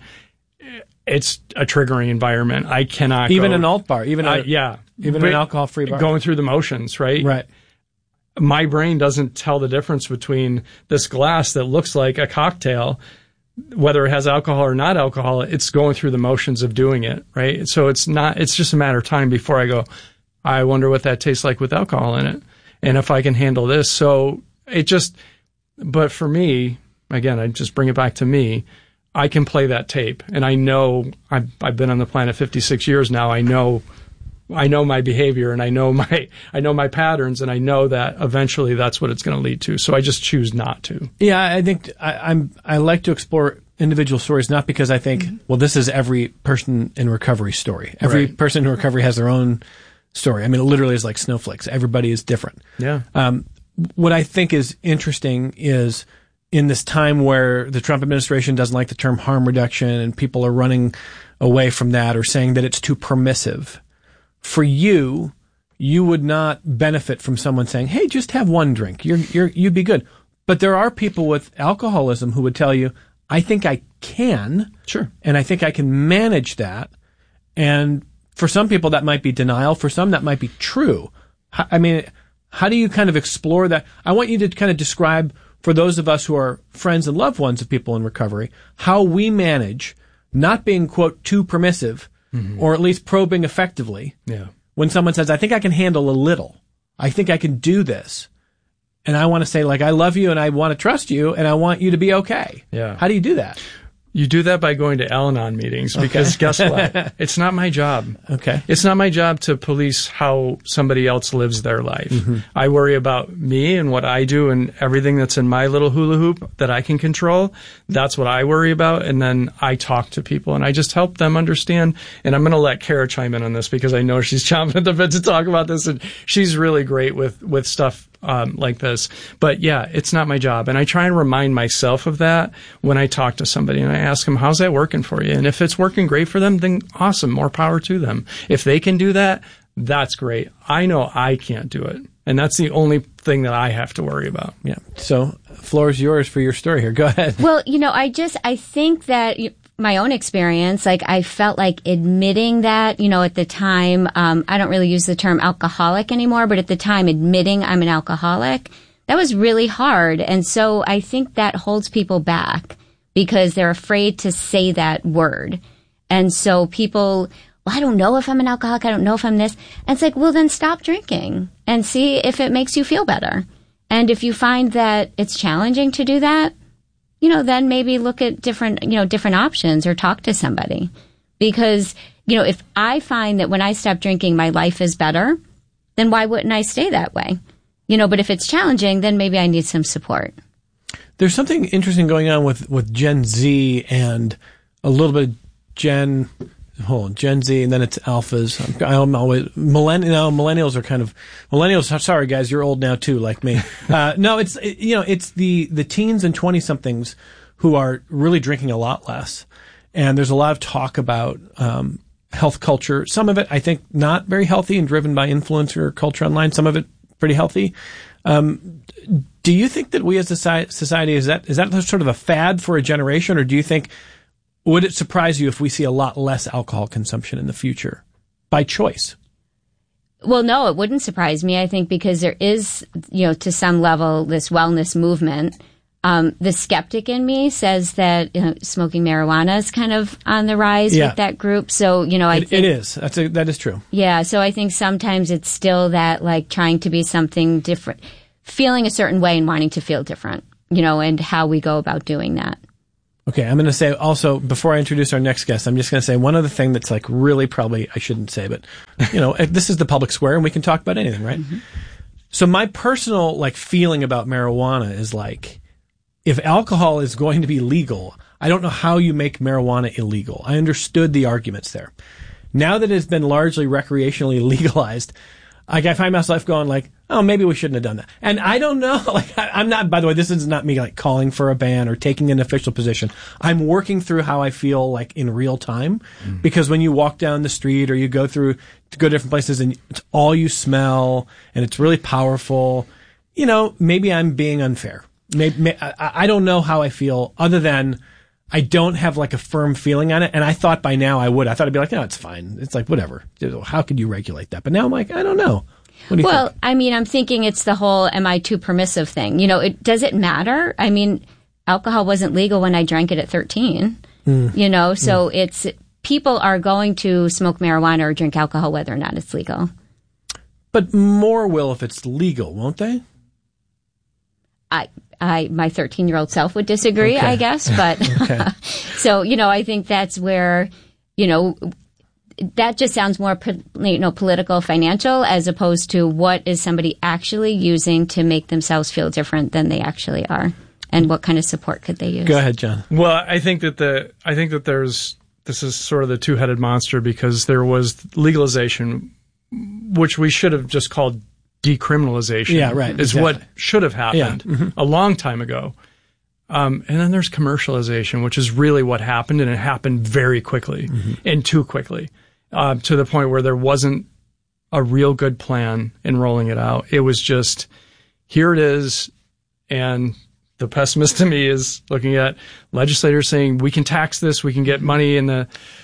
it's a triggering environment. I cannot
even
go,
an alt bar, even a,
I, yeah,
even an alcohol free bar.
Going through the motions, right?
Right.
My brain doesn't tell the difference between this glass that looks like a cocktail, whether it has alcohol or not alcohol. It's going through the motions of doing it, right? So it's not, it's just a matter of time before I go, I wonder what that tastes like with alcohol in it. And if I can handle this. So it just, but for me, again, I just bring it back to me. I can play that tape and I know I've, I've been on the planet fifty-six years now. I know, I know my behavior and I know my, I know my patterns and I know that eventually that's what it's going to lead to. So I just choose not to.
Yeah, I think I, I'm, I like to explore individual stories, not because I think, mm-hmm. well, this is every person in recovery story. Every right. person in recovery has their own story. I mean, it literally is like snowflakes. Everybody is different.
Yeah.
Um, what I think is interesting is in this time where the Trump administration doesn't like the term harm reduction and people are running away from that or saying that it's too permissive. For you, you would not benefit from someone saying, hey, just have one drink. You're, you're, you'd be good. But there are people with alcoholism who would tell you, I think I can.
Sure.
And I think I can manage that. And for some people, that might be denial. For some, that might be true. I mean, how do you kind of explore that? I want you to kind of describe, for those of us who are friends and loved ones of people in recovery, how we manage not being, quote, too permissive, mm-hmm. or at least probing effectively.
Yeah.
When someone says, I think I can handle a little. I think I can do this. And I want to say, like, I love you and I want to trust you and I want you to be okay.
Yeah.
How do you do that?
You do that by going to Al-Anon meetings because okay. guess what? It's not my job.
Okay.
It's not my job to police how somebody else lives their life. Mm-hmm. I worry about me and what I do and everything that's in my little hula hoop that I can control. That's what I worry about. And then I talk to people and I just help them understand. And I'm going to let Kara chime in on this because I know she's chomping at the bit to talk about this. And she's really great with, with stuff Um, like this. But yeah, it's not my job. And I try and remind myself of that when I talk to somebody and I ask them, how's that working for you? And if it's working great for them, then awesome, more power to them. If they can do that, that's great. I know I can't do it. And that's the only thing that I have to worry about.
Yeah. So, floor is yours for your story here. Go ahead.
Well, you know, I just, I think that you, my own experience, like I felt like admitting that, you know, at the time, um, I don't really use the term alcoholic anymore, but at the time admitting I'm an alcoholic, that was really hard. And so I think that holds people back because they're afraid to say that word. And so people, well, I don't know if I'm an alcoholic. I don't know if I'm this. And it's like, well, then stop drinking and see if it makes you feel better. And if you find that it's challenging to do that, you know, then maybe look at different, you know, different options or talk to somebody. Because, you know, if I find that when I stop drinking, my life is better, then why wouldn't I stay that way? You know, but if it's challenging, then maybe I need some support.
There's something interesting going on with, with Gen Z and a little bit of Gen, hold on, Gen Z, and then it's alphas. I'm, I'm always, millenn, you know, millennials are kind of, millennials, sorry guys, you're old now too, like me. Uh, no, it's, it, you know, it's the, the teens and twenty-somethings who are really drinking a lot less. And there's a lot of talk about, um, health culture. Some of it, I think, not very healthy and driven by influencer culture online. Some of it pretty healthy. Um, do you think that we as a society, is that, is that sort of a fad for a generation, or do you think, would it surprise you if we see a lot less alcohol consumption in the future by choice?
Well, no, it wouldn't surprise me. I think because there is, you know, to some level, this wellness movement. Um, the skeptic in me says that you know, smoking marijuana is kind of on the rise
Yeah.
with that group. So, you know, I
It,
think,
it is. That's a, that is true.
yeah, so I think sometimes it's still that like trying to be something different, feeling a certain way and wanting to feel different, you know, and how we go about doing that.
Okay, I'm going to say also, before I introduce our next guest, I'm just going to say one other thing that's like really probably, I shouldn't say, but, you know, this is the public square and we can talk about anything, right? Mm-hmm. So my personal, like, feeling about marijuana is like, if alcohol is going to be legal, I don't know how you make marijuana illegal. I understood the arguments there. Now that it's been largely recreationally legalized, like, I find myself going like, oh, maybe we shouldn't have done that. And I don't know. Like, I, I'm not, by the way, this is not me like calling for a ban or taking an official position. I'm working through how I feel like in real time. Mm. Because when you walk down the street or you go through, to go to different places and it's all you smell and it's really powerful, you know, maybe I'm being unfair. Maybe, may, I, I don't know how I feel other than I don't have like a firm feeling on it. And I thought by now I would. I thought I'd be like, no, it's fine. It's like, whatever. How could you regulate that? But now I'm like, I don't know. What do you
well,
think?
I mean, I'm thinking it's the whole am I too permissive thing. You know, it does it matter? I mean, alcohol wasn't legal when I drank it at thirteen, mm. you know, so mm. it's people are going to smoke marijuana or drink alcohol whether or not it's legal.
But more will if it's legal, won't they?
I, I, my thirteen-year-old self would disagree, okay. I guess. But okay. So, you know, I think that's where, you know, that just sounds more, you know, political, financial, as opposed to what is somebody actually using to make themselves feel different than they actually are, and what kind of support could they use?
Go ahead, John.
Well, I think that the I think that there's this is sort of the two-headed monster because there was legalization, which we should have just called decriminalization.
Yeah, right.
Is
exactly.
what should have happened
yeah. mm-hmm.
a long time ago. Um, and then there's commercialization, which is really what happened, and it happened very quickly mm-hmm. and too quickly. Uh, to the point where there wasn't a real good plan in rolling it out. It was just, here it is, and the pessimist to me is looking at legislators saying, we can tax this, we can get money in the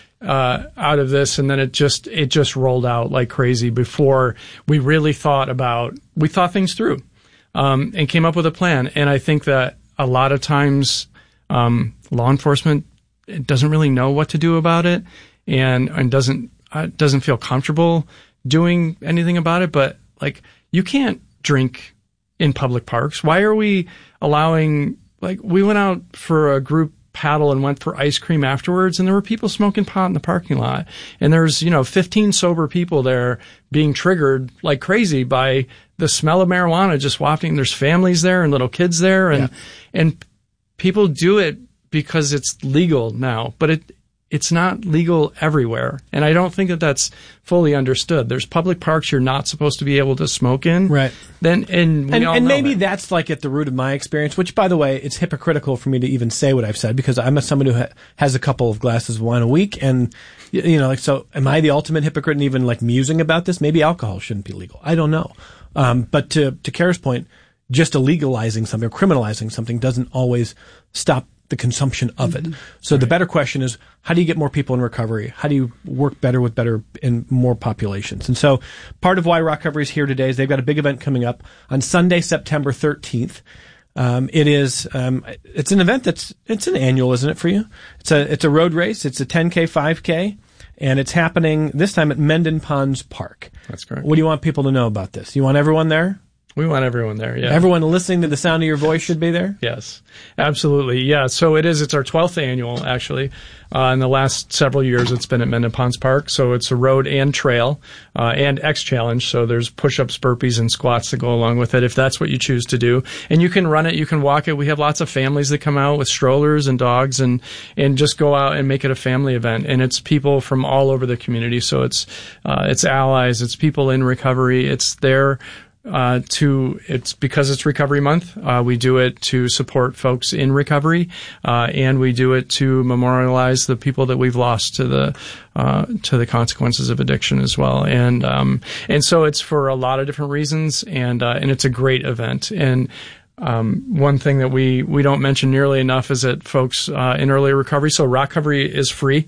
uh, out of this, and then it just it just rolled out like crazy before we really thought about, we thought things through um, and came up with a plan. And I think that a lot of times um, law enforcement doesn't really know what to do about it. And, and doesn't, uh, doesn't feel comfortable doing anything about it. But like, you can't drink in public parks. Why are we allowing, like, we went out for a group paddle and went for ice cream afterwards, and there were people smoking pot in the parking lot. And there's, you know, fifteen sober people there being triggered like crazy by the smell of marijuana just wafting. There's families there and little kids there. And, yeah. and people do it because it's legal now, but it, it's not legal everywhere. And I don't think that that's fully understood. There's public parks you're not supposed to be able to smoke in.
Right.
Then, and we
and,
all
and
know
maybe
that.
that's like at the root of my experience, which, by the way, it's hypocritical for me to even say what I've said because I'm a, someone who ha- has a couple of glasses of wine a week. And, you know, like, so am I the ultimate hypocrite in even like musing about this? Maybe alcohol shouldn't be legal. I don't know. Um, but to, to Kara's point, just illegalizing something or criminalizing something doesn't always stop the consumption of it. So right. The better question is, how do you get more people in recovery? How do you work better with better in more populations? And so part of why Rock Recovery is here today is they've got a big event coming up on Sunday, September thirteenth. Um, it is, um, it's an event that's, it's an annual, isn't it, for you? It's a, it's a road race. It's a ten K, five K, and it's happening this time at Mendon Ponds Park.
That's correct.
What do you want people to know about this? You want everyone there?
We want everyone there, yeah.
Everyone listening to the sound of your voice should be there?
Yes, absolutely. Yeah, so it is. It's our twelfth annual, actually. Uh, in the last several years, it's been at Mendon Ponds Park. So it's a road and trail uh, and X Challenge. So there's push-ups, burpees, and squats that go along with it if that's what you choose to do. And you can run it. You can walk it. We have lots of families that come out with strollers and dogs and, and just go out and make it a family event. And it's people from all over the community. So it's uh, it's allies. It's people in recovery. It's their Uh, to, it's because it's Recovery Month. Uh, we do it to support folks in recovery, uh, and we do it to memorialize the people that we've lost to the, uh, to the consequences of addiction as well. And, um, and so it's for a lot of different reasons, and, uh, and it's a great event. And, Um, one thing that we, we don't mention nearly enough is that folks, uh, in early recovery, so Rock Recovery is free.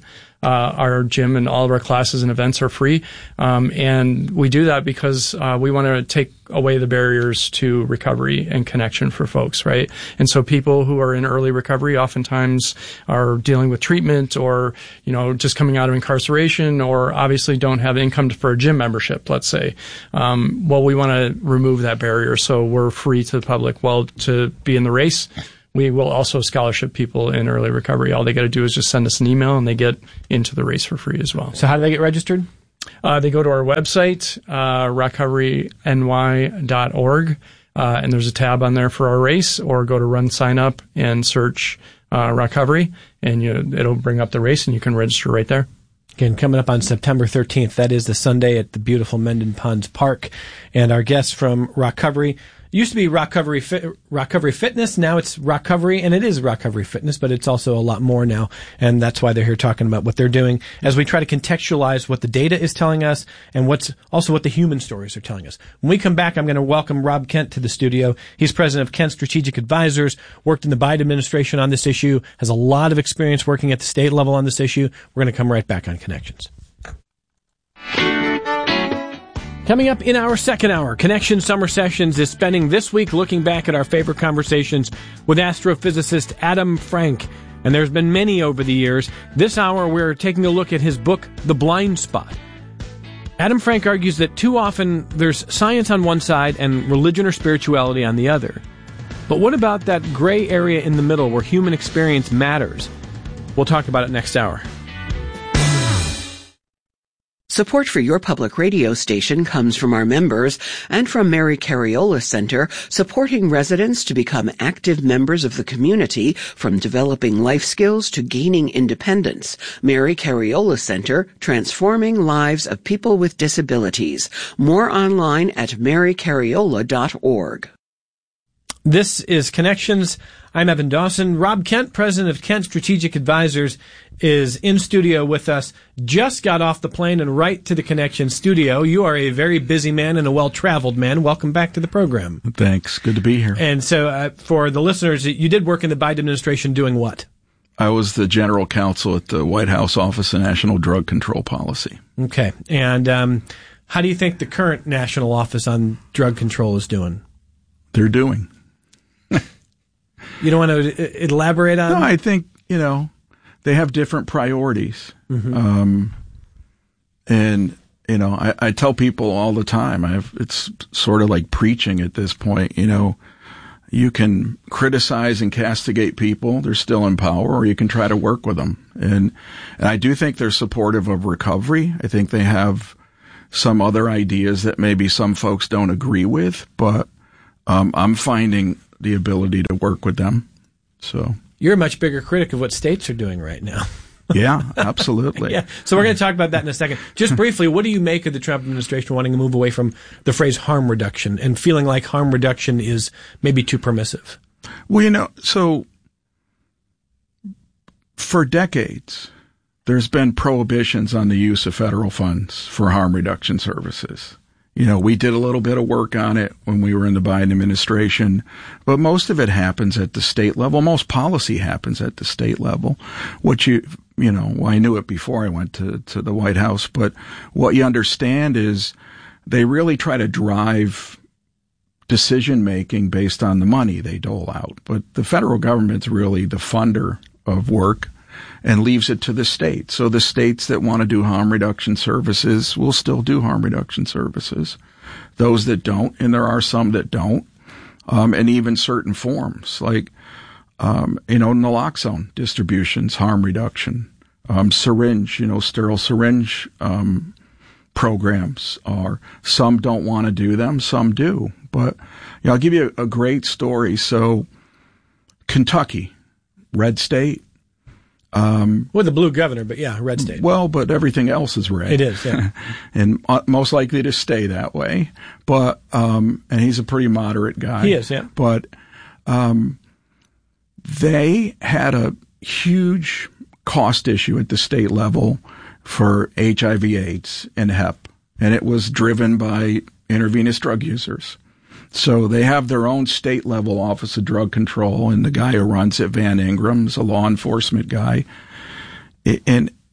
Uh, our gym and all of our classes and events are free. Um, and we do that because uh, we want to take away the barriers to recovery and connection for folks, right? And so people who are in early recovery oftentimes are dealing with treatment or, you know, just coming out of incarceration or obviously don't have income for a gym membership, let's say. Um, well, we want to remove that barrier so we're free to the public. Well, to be in the race, we will also scholarship people in early recovery. All they got to do is just send us an email and they get into the race for free as well.
So how do they get registered?
Uh, they go to our website, uh, recovery n y dot org, uh, and there's a tab on there for our race, or go to Run Sign Up and search uh, recovery, and you, it'll bring up the race and you can register right there.
Again, coming up on September thirteenth, that is the Sunday at the beautiful Mendon Ponds Park. And our guests from Recovery, used to be Recovery Fit, Recovery Fitness, now it's Recovery, and it is Recovery Fitness, but it's also a lot more now, and that's why they're here talking about what they're doing as we try to contextualize what the data is telling us and what's also what the human stories are telling us. When we come back, I'm going to welcome Rob Kent to the studio. He's president of Kent Strategic Advisors, worked in the Biden administration on this issue, has a lot of experience working at the state level on this issue. We're going to come right back on Connections. Coming up in our second hour, Connection Summer Sessions is spending this week looking back at our favorite conversations with astrophysicist Adam Frank. And there's been many over the years. This hour, we're taking a look at his book, The Blind Spot. Adam Frank argues that too often there's science on one side and religion or spirituality on the other. But what about that gray area in the middle where human experience matters? We'll talk about it next hour.
Support for your public radio station comes from our members and from Mary Cariola Center, supporting residents to become active members of the community, from developing life skills to gaining independence. Mary Cariola Center, transforming lives of people with disabilities. More online at mary cariola dot org.
This is Connections. I'm Evan Dawson. Rob Kent, president of Kent Strategic Advisors, is in studio with us. Just got off the plane and right to the Connection studio. You are a very busy man and a well-traveled man. Welcome back to the program.
Thanks. Good to be here.
And so uh, for the listeners, you did work in the Biden administration doing what?
I was the general counsel at the White House Office of National Drug Control Policy.
Okay. And um, how do you think the current National Office on Drug Control is doing?
They're doing.
You don't want to elaborate on?
No, I think, you know, they have different priorities. Mm-hmm. Um, and, you know, I, I tell people all the time, I have, it's sort of like preaching at this point, you know, you can criticize and castigate people. They're still in power, or you can try to work with them. And, and I do think they're supportive of recovery. I think they have some other ideas that maybe some folks don't agree with, but um, I'm finding the ability to work with them. So
you're a much bigger critic of what states are doing right now.
Yeah, absolutely.
Yeah. So we're going to talk about that in a second. Just briefly, what do you make of the Trump administration wanting to move away from the phrase harm reduction and feeling like harm reduction is maybe too permissive?
Well, you know, so for decades, there's been prohibitions on the use of federal funds for harm reduction services. You know, we did a little bit of work on it when we were in the Biden administration, but most of it happens at the state level. Most policy happens at the state level, which you, you know, well, I knew it before I went to, to the White House, but what you understand is they really try to drive decision making based on the money they dole out. But the federal government's really the funder of work and leaves it to the states. So the states that want to do harm reduction services will still do harm reduction services. Those that don't, and there are some that don't, um, and even certain forms like, um, you know, naloxone distributions, harm reduction, um, syringe, you know, sterile syringe, um, programs are, some don't want to do them, some do. But, you know, I'll give you a, a great story. So Kentucky, red state. Um,
well, the blue governor, but yeah, red state.
Well, but everything else is red.
It is, yeah.
And uh, most likely to stay that way. But, um, and he's a pretty moderate guy.
He is, yeah.
But, um, they had a huge cost issue at the state level for H I V AIDS and hep. And it was driven by intravenous drug users. So they have their own state level Office of Drug Control, and the guy who runs it, Van Ingram's a law enforcement guy. And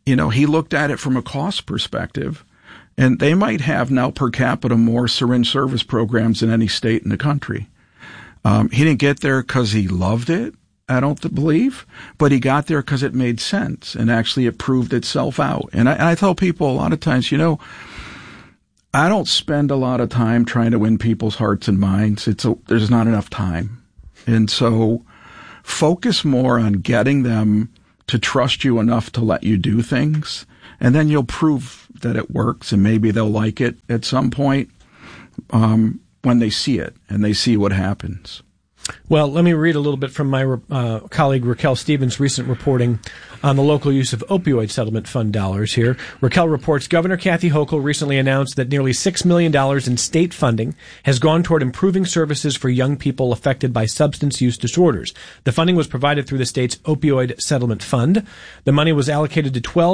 you know, he looked at it from a cost perspective, and they might have now per capita more syringe service programs than any state in the country. Um, he didn't get there because he loved it, I don't believe, but he got there because it made sense, and actually it proved itself out. And I, and I tell people a lot of times, you know, I don't spend a lot of time trying to win people's hearts and minds. It's a, there's not enough time. And so focus more on getting them to trust you enough to let you do things, and then you'll prove that it works, and maybe they'll like it at some point um, when they see it and they see what happens.
Well, let me read a little bit from my uh, colleague Raquel Stevens' recent reporting on the local use of opioid settlement fund dollars here. Raquel reports Governor Kathy Hochul recently announced that nearly six million dollars in state funding has gone toward improving services for young people affected by substance use disorders. The funding was provided through the state's opioid settlement fund. The money was allocated to twelve